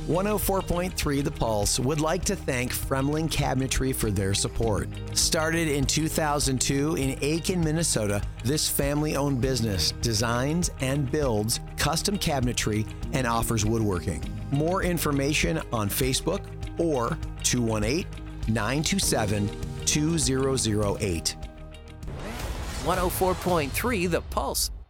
104.3 The Pulse would like to thank Fremling Cabinetry for their support. Started in 2002 in Aiken, Minnesota, this family-owned business designs and builds custom cabinetry and offers woodworking. More information on Facebook or 218-927-2008. 104.3 The Pulse.